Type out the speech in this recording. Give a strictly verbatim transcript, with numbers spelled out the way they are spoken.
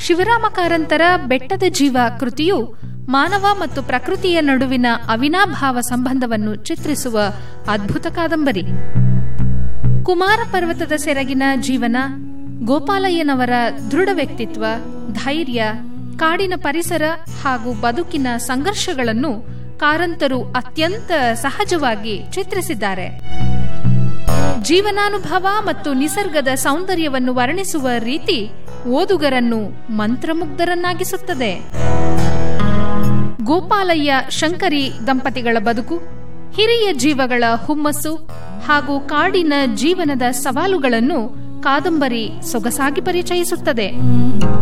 ಶಿವರಾಮ ಕಾರಂತರ ಬೆಟ್ಟದ ಜೀವ ಕೃತಿಯು ಮಾನವ ಮತ್ತು ಪ್ರಕೃತಿಯ ನಡುವಿನ ಅವಿನಾಭಾವ ಸಂಬಂಧವನ್ನು ಚಿತ್ರಿಸುವ ಅದ್ಭುತ ಕಾದಂಬರಿ. ಕುಮಾರ ಪರ್ವತದ ಸೆರಗಿನ ಜೀವನ, ಗೋಪಾಲಯ್ಯನವರ ದೃಢ ವ್ಯಕ್ತಿತ್ವ, ಧೈರ್ಯ, ಕಾಡಿನ ಪರಿಸರ ಹಾಗೂ ಬದುಕಿನ ಸಂಘರ್ಷಗಳನ್ನು ಕಾರಂತರು ಅತ್ಯಂತ ಸಹಜವಾಗಿ ಚಿತ್ರಿಸಿದ್ದಾರೆ. ಜೀವನಾನುಭವ ಮತ್ತು ನಿಸರ್ಗದ ಸೌಂದರ್ಯವನ್ನು ವರ್ಣಿಸುವ ರೀತಿ ಓದುಗರನ್ನು ಮಂತ್ರಮುಗ್ಧರನ್ನಾಗಿಸುತ್ತದೆ. ಗೋಪಾಲಯ್ಯ ಶಂಕರಿ ದಂಪತಿಗಳ ಬದುಕು, ಹಿರಿಯ ಜೀವಗಳ ಹುಮ್ಮಸ್ಸು ಹಾಗೂ ಕಾಡಿನ ಜೀವನದ ಸವಾಲುಗಳನ್ನು ಕಾದಂಬರಿ ಸೊಗಸಾಗಿ ಪರಿಚಯಿಸುತ್ತದೆ.